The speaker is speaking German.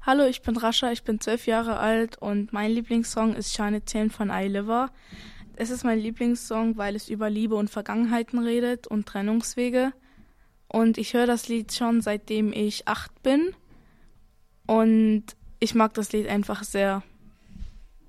Hallo, ich bin Rascha, ich bin 12 Jahre alt und mein Lieblingssong ist Shine 10 von iLiver. Es ist mein Lieblingssong, weil es über Liebe und Vergangenheiten redet und Trennungswege. Und ich höre das Lied schon seitdem ich 8 bin und ich mag das Lied einfach sehr.